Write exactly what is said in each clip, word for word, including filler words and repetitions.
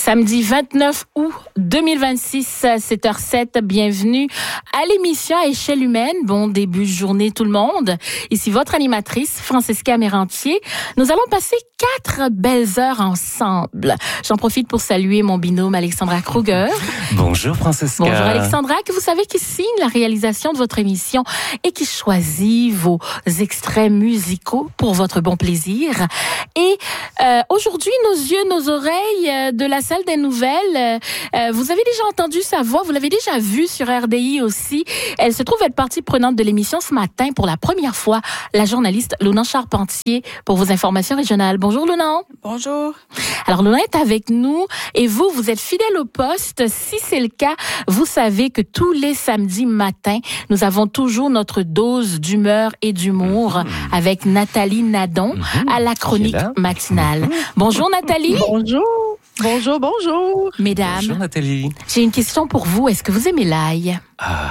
Samedi vingt-neuf août deux mille vingt-six, sept heures zéro sept, bienvenue à l'émission à échelle humaine. Bon début de journée tout le monde. Ici votre animatrice, Francesca Amérantier. Nous allons passer quatre belles heures ensemble. J'en profite pour saluer mon binôme Alexandra Kruger. Bonjour Francesca. Bonjour Alexandra, que vous savez qui signe la réalisation de votre émission et qui choisit vos extraits musicaux pour votre bon plaisir. Et euh, aujourd'hui, nos yeux, nos oreilles euh, de la salle des nouvelles, euh, vous avez déjà entendu sa voix, vous l'avez déjà vue sur R D I aussi. Elle se trouve être partie prenante de l'émission ce matin pour la première fois, la journaliste Luna Charpentier pour vos informations régionales. Bonjour Luna. Bonjour. Alors Luna est avec nous et vous, vous êtes fidèle au poste. Si c'est le cas, vous savez que tous les samedis matins, nous avons toujours notre dose d'humeur et d'humour mmh. avec Nathalie Nadon mmh. à la chronique matinale. Mmh. Bonjour Nathalie. Bonjour. Bonjour, bonjour. Mesdames, bonjour Nathalie. J'ai une question pour vous. Est-ce que vous aimez l'ail? Ah.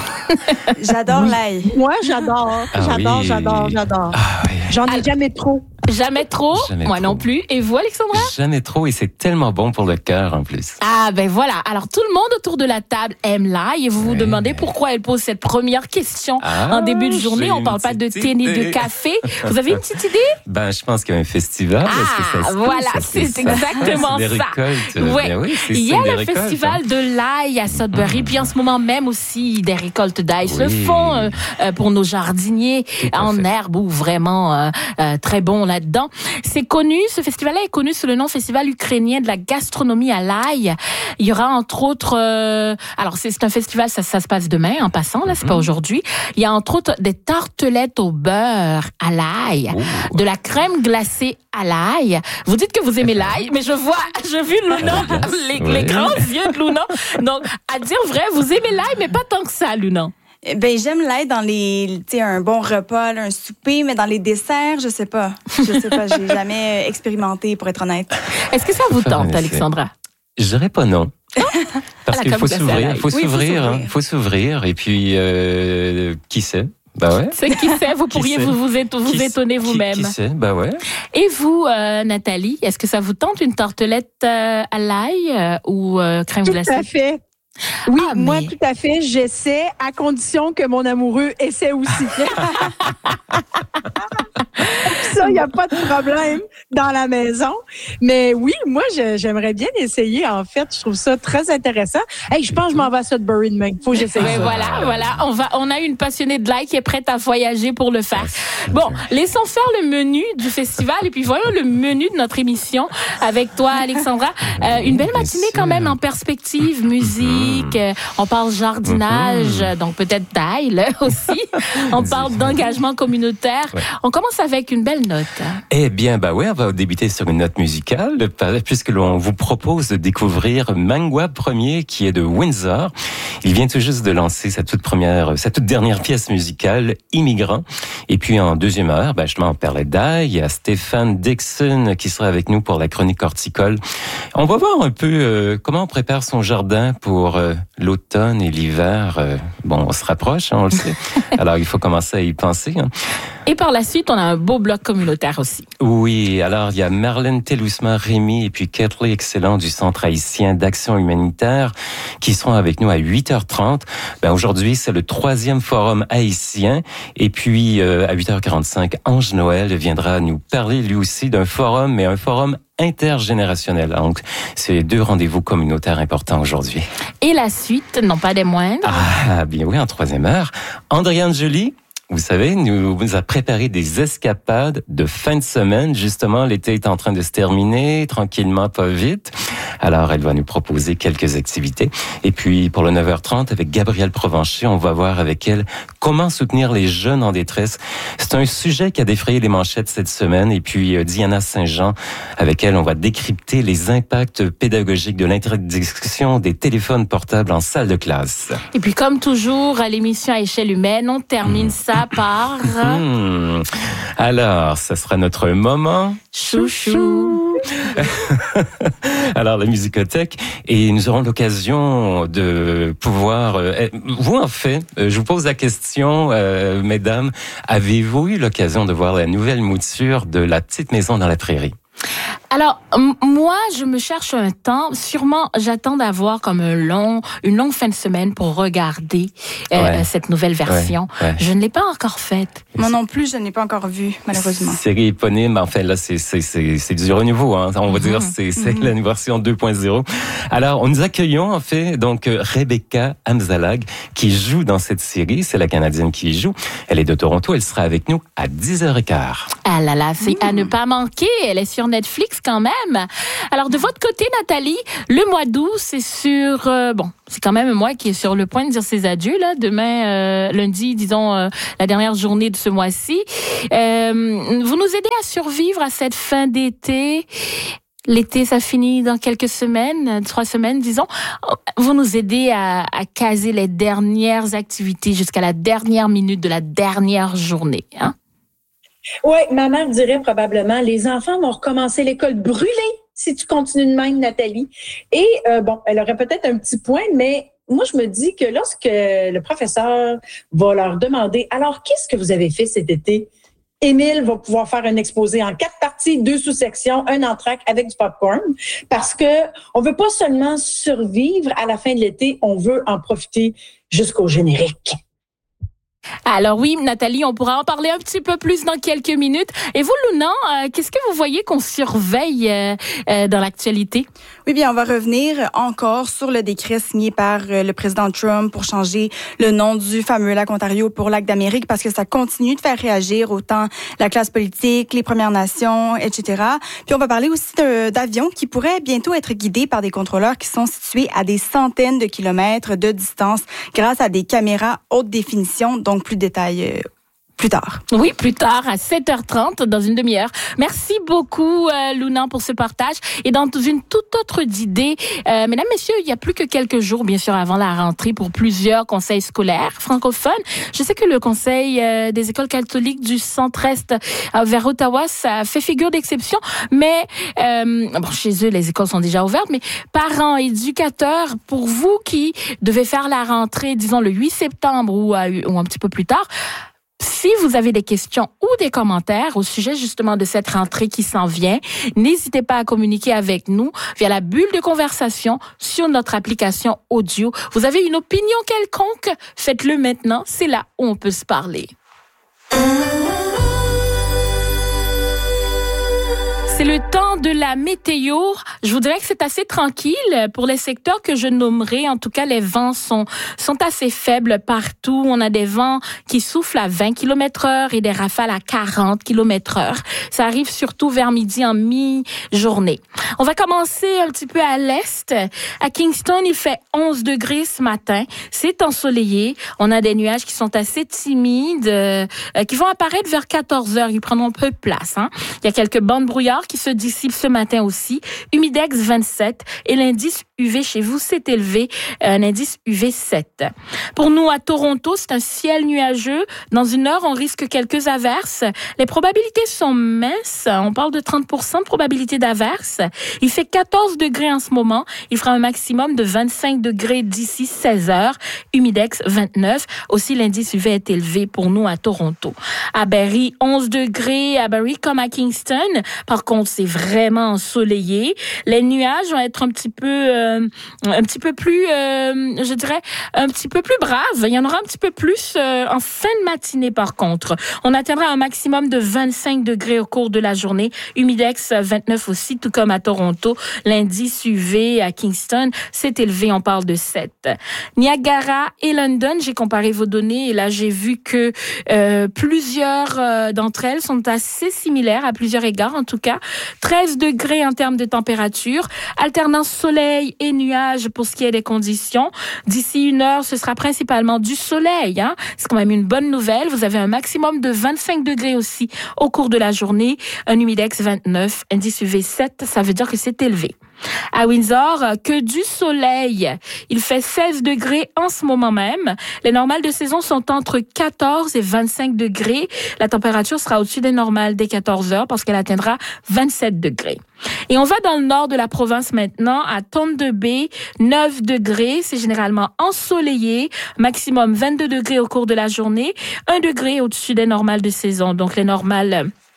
J'adore oui. l'ail. Moi, j'adore. Ah j'adore, oui. j'adore, j'adore. Ah oui. J'en ai jamais trop. Jamais trop? Jamais Moi trop. non plus. Et vous, Alexandra? Jamais trop, et c'est tellement bon pour le cœur en plus. Ah ben voilà. Alors tout le monde autour de la table aime l'ail et vous vous Ouais. demandez pourquoi elle pose cette première question Ah, en début de journée. j'ai On une parle pas de petite thé ni de idée. café. Vous avez une petite idée? Ben, je pense qu'il y a un festival. Est-ce que ça Ah, se voilà, peut, ça, c'est ça? exactement C'est des ça. récoltes. Ouais. Ben oui, c'est Il y ça, a des le récoltes, festival hein. de l'ail à Sudbury, Mmh. puis en ce moment même aussi des récoltes d'ail se Oui. font euh, euh, pour nos jardiniers Tout à en fait. herbe ou vraiment euh, euh, très bon là-dedans. C'est connu, ce festival-là est connu sous le nom Festival ukrainien de la gastronomie à l'ail. Il y aura entre autres, euh, alors c'est, c'est un festival, ça, ça se passe demain en passant, là, c'est Mmh. pas aujourd'hui. Il y a entre autres des tartelettes au beurre à l'ail, Oh. de la crème glacée à l'ail. Vous dites que vous aimez l'ail, mais je vois, je vu Luna, les, Oui. les grands yeux de Luna. Donc, à dire vrai, vous aimez l'ail, mais pas tant que ça, Luna. Ben j'aime l'ail dans les, tu sais, un bon repas, là, un souper, mais dans les desserts, je sais pas. Je sais pas, j'ai jamais expérimenté, pour être honnête. Est-ce que ça vous Faut faire un tente, essai. Alexandra? Je dirais pas non. Parce À la qu'il crème faut glacée à s'ouvrir, l'ail. faut Oui, faut s'ouvrir, hein, s'ouvrir. faut s'ouvrir, et puis euh, qui sait? Bah ouais. C'est qui sait, vous Qui pourriez sait? vous, vous, éton- vous Qui- étonner qui- vous-même. Qui sait? Bah ouais. Et vous, euh, Nathalie, est-ce que ça vous tente une tartelette euh, à l'ail euh, ou euh, crème Tout glacée? à fait. Oui, Ah, moi, mais- tout à fait. J'essaie à condition que mon amoureux essaie aussi. Ça, il n'y a pas de problème dans la maison. Mais oui, moi, je- j'aimerais bien essayer. En fait, je trouve ça très intéressant. Hey, je pense que je m'en vais à Sudbury demain. Faut que j'essaye Oui, ça. voilà, voilà. On va, on a une passionnée de l'ail qui est prête à voyager pour le faire. Bon, laissons faire le menu du festival et puis voyons le menu de notre émission avec toi, Alexandra. Euh, une belle Bien matinée sûr. quand même en perspective, musique. euh, On parle jardinage, Mhm. donc peut-être d'ail là, aussi. On parle d'engagement communautaire. Ouais. On commence avec une belle note. Eh bien, bah ouais, on va débuter sur une note musicale, puisque l'on vous propose de découvrir Mangwa Premier, qui est de Windsor. Il vient tout juste de lancer sa toute première, sa toute dernière pièce musicale, Immigrant. Et puis, en deuxième heure, bah, justement, on parlait d'ail. Il y a Stéphane Dixon qui sera avec nous pour la chronique horticole. On va voir un peu euh, comment on prépare son jardin pour euh, l'automne et l'hiver. Euh, bon, on se rapproche, hein, on le sait. Alors, il faut commencer à y penser, hein. Et par la suite, on a un beau bloc communautaire aussi. Oui, alors il y a Marlène Telousma-Rémy et puis Kathleen Excellent du Centre haïtien d'action humanitaire qui seront avec nous à huit heures trente. Ben, aujourd'hui, c'est le troisième forum haïtien. Et puis, euh, à huit heures quarante-cinq, Ange Noël viendra nous parler lui aussi d'un forum, mais un forum intergénérationnel. Donc, c'est deux rendez-vous communautaires importants aujourd'hui. Et la suite, non pas des moindres. Ah, bien oui, en troisième heure, Andréane Joly, vous savez, nous, nous a préparé des escapades de fin de semaine. Justement, l'été est en train de se terminer, tranquillement, pas vite. Alors, elle va nous proposer quelques activités. Et puis, pour le neuf heures trente, avec Gabrielle Provencher, on va voir avec elle comment soutenir les jeunes en détresse. C'est un sujet qui a défrayé les manchettes cette semaine. Et puis, Diana Saint-Jean, avec elle, on va décrypter les impacts pédagogiques de l'interdiction des téléphones portables en salle de classe. Et puis, comme toujours, à l'émission à échelle humaine, on termine ça par... Hmm. Alors, ça sera notre moment Chouchou. Alors, la musicothèque, et nous aurons l'occasion de pouvoir... Euh, vous, en fait, euh, je vous pose la question, euh, mesdames, avez-vous eu l'occasion de voir la nouvelle mouture de La Petite Maison dans la Prairie? Alors, m- moi, je me cherche un temps. Sûrement, j'attends d'avoir comme un long, une longue fin de semaine pour regarder euh, Ouais. cette nouvelle version. Ouais, ouais. Je ne l'ai pas encore faite. Moi non plus, je n'ai pas encore vu, malheureusement. Série éponyme, enfin là, c'est c'est c'est c'est du renouveau, hein. On va dire c'est c'est Mhm. la version deux point zéro. Alors, nous accueillons en fait donc euh, Rebecca Amzalag qui joue dans cette série. C'est la Canadienne qui y joue. Elle est de Toronto. Elle sera avec nous à dix heures quinze. Ah là là, c'est à ne pas manquer. Elle est sur Netflix quand même. Alors, de votre côté, Nathalie, le mois d'août, c'est sur... euh, bon, c'est quand même moi qui est sur le point de dire ses adieux, là. Demain, euh, lundi, disons, euh, la dernière journée de ce mois-ci. Euh, vous nous aidez à survivre à cette fin d'été. L'été, ça finit dans quelques semaines, trois semaines, disons. Vous nous aidez à, à caser les dernières activités jusqu'à la dernière minute de la dernière journée, hein? Oui, ma mère dirait probablement, les enfants vont recommencer l'école brûlée si tu continues de même, Nathalie. Et euh, bon, elle aurait peut-être un petit point, mais moi, je me dis que lorsque le professeur va leur demander, alors, qu'est-ce que vous avez fait cet été? Émile va pouvoir faire un exposé en quatre parties, deux sous-sections, un entracte avec du popcorn, parce que on veut pas seulement survivre à la fin de l'été, on veut en profiter jusqu'au générique. Alors oui, Nathalie, on pourra en parler un petit peu plus dans quelques minutes. Et vous, Luna, euh, qu'est-ce que vous voyez qu'on surveille euh, euh, dans l'actualité? Oui, bien, on va revenir encore sur le décret signé par euh, le président Trump pour changer le nom du fameux lac Ontario pour lac d'Amérique parce que ça continue de faire réagir autant la classe politique, les Premières Nations, et cetera. Puis on va parler aussi de, d'avions qui pourraient bientôt être guidés par des contrôleurs qui sont situés à des centaines de kilomètres de distance grâce à des caméras haute définition. Donc, plus de détails euh, plus tard. Oui, plus tard, à sept heures trente, dans une demi-heure. Merci beaucoup, euh, Luna, pour ce partage. Et dans une toute autre idée, euh, mesdames, messieurs, il y a plus que quelques jours, bien sûr, avant la rentrée pour plusieurs conseils scolaires francophones. Je sais que le Conseil euh, des écoles catholiques du centre-est euh, vers Ottawa, ça fait figure d'exception. Mais, euh, bon, chez eux, les écoles sont déjà ouvertes, mais parents, éducateurs, pour vous qui devez faire la rentrée, disons, le huit septembre ou, à, ou un petit peu plus tard, si vous avez des questions ou des commentaires au sujet justement de cette rentrée qui s'en vient, n'hésitez pas à communiquer avec nous via la bulle de conversation sur notre application audio. Vous avez une opinion quelconque? Faites-le maintenant. C'est là où on peut se parler. C'est le temps de la météo. Je vous dirais que c'est assez tranquille pour les secteurs que je nommerai. En tout cas, les vents sont, sont assez faibles partout. On a des vents qui soufflent à vingt kilomètres heure et des rafales à quarante kilomètres heure. Ça arrive surtout vers midi en mi-journée. On va commencer un petit peu à l'est. À Kingston, il fait onze degrés ce matin. C'est ensoleillé. On a des nuages qui sont assez timides, euh, qui vont apparaître vers quatorze heures. Ils prendront un peu de place, hein. Il y a quelques bandes brouillard qui se dissipe ce matin aussi. Humidex vingt-sept et l'indice U V chez vous s'est élevé, un indice U V sept. Pour nous à Toronto, c'est un ciel nuageux. Dans une heure, on risque quelques averses. Les probabilités sont minces. On parle de trente pour cent de probabilité d'averses. Il fait quatorze degrés en ce moment. Il fera un maximum de vingt-cinq degrés d'ici seize heures. Humidex vingt-neuf. Aussi, l'indice U V est élevé pour nous à Toronto. À Barrie, onze degrés. À Barrie comme à Kingston. Par contre, c'est vraiment ensoleillé. Les nuages vont être un petit peu, euh, un petit peu plus, euh, je dirais, un petit peu plus braves. Il y en aura un petit peu plus euh, en fin de matinée, par contre. On atteindra un maximum de vingt-cinq degrés au cours de la journée. Humidex vingt-neuf aussi, tout comme à Toronto. L'indice U V à Kingston s'est élevé, on parle de sept. Niagara et London, j'ai comparé vos données et là, j'ai vu que euh, plusieurs euh, d'entre elles sont assez similaires à plusieurs égards, en tout cas. treize degrés en termes de température, alternance soleil et nuages pour ce qui est des conditions. D'ici une heure, ce sera principalement du soleil, hein. C'est quand même une bonne nouvelle. Vous avez un maximum de vingt-cinq degrés aussi au cours de la journée. Un humidex vingt-neuf, indice U V sept, ça veut dire que c'est élevé. À Windsor, que du soleil. Il fait seize degrés en ce moment même. Les normales de saison sont entre quatorze et vingt-cinq degrés. La température sera au-dessus des normales dès quatorze heures parce qu'elle atteindra vingt-sept degrés. Et on va dans le nord de la province maintenant, à Thunder Bay, neuf degrés. C'est généralement ensoleillé. Maximum vingt-deux degrés au cours de la journée. un degré au-dessus des normales de saison. Donc les normales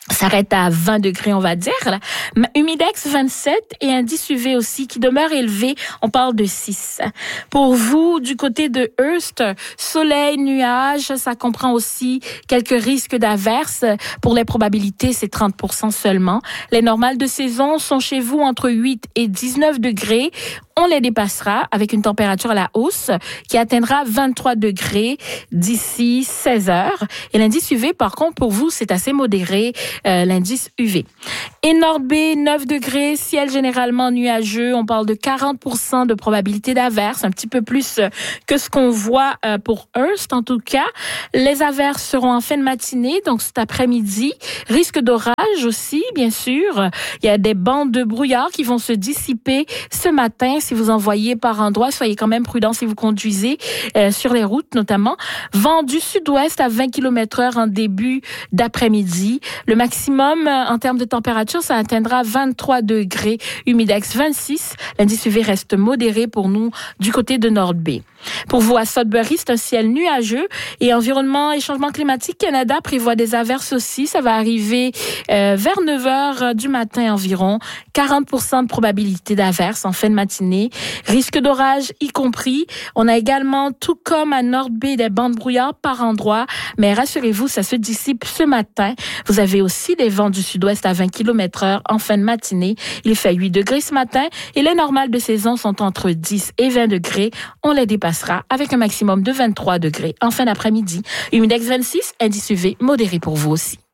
s'arrête à vingt degrés, on va dire. Là. Humidex vingt-sept et indice U V aussi qui demeure élevé. On parle de six. Pour vous, du côté de Hearst, soleil, nuages, ça comprend aussi quelques risques d'averses. Pour les probabilités, c'est trente pour cent seulement. Les normales de saison sont chez vous entre huit et dix-neuf degrés. On les dépassera avec une température à la hausse qui atteindra vingt-trois degrés d'ici seize heures. Et l'indice U V, par contre, pour vous, c'est assez modéré, euh, l'indice U V. Et Nord-Bay, neuf degrés, ciel généralement nuageux. On parle de quarante pour cent de probabilité d'averse, un petit peu plus que ce qu'on voit euh, pour Hearst, en tout cas. Les averses seront en fin de matinée, donc cet après-midi. Risque d'orage aussi, bien sûr. Il y a des bandes de brouillard qui vont se dissiper ce matin. Si vous en voyez par endroits, soyez quand même prudents si vous conduisez euh, sur les routes notamment. Vent du sud-ouest à vingt kilomètres heure en début d'après-midi. Le maximum euh, en termes de température, ça atteindra vingt-trois degrés. Humidex vingt-six. L'indice U V reste modéré pour nous du côté de Nord-Bay. Pour vous, à Sudbury, c'est un ciel nuageux et Environnement et Changement climatique Canada prévoit des averses aussi. Ça va arriver euh, vers neuf heures du matin environ. quarante pour cent de probabilité d'averses en fin de matinée. Risque d'orage y compris. On a également, tout comme à Nord-Bay, des bandes de brouillard par endroits. Mais rassurez-vous, ça se dissipe ce matin. Vous avez aussi des vents du sud-ouest à vingt kilomètres heure en fin de matinée. Il fait huit degrés ce matin et les normales de saison sont entre dix et vingt degrés. On les dépassera avec un maximum de vingt-trois degrés en fin d'après-midi. Humidex vingt-six, indice U V modéré pour vous aussi.